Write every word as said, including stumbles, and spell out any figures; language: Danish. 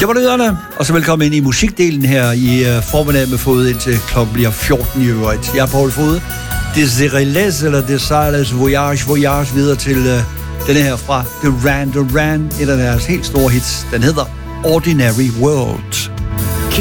Det var nyhederne, og så velkommen ind i musikdelen her i uh, formiddag med Fod, indtil klokken bliver fjorten i øvrigt. Jeg er Poul Fod. Desireless eller Desireless Voyage Voyage videre til uh, denne her fra Duran Duran, et af deres helt store hits. Den hedder Ordinary World.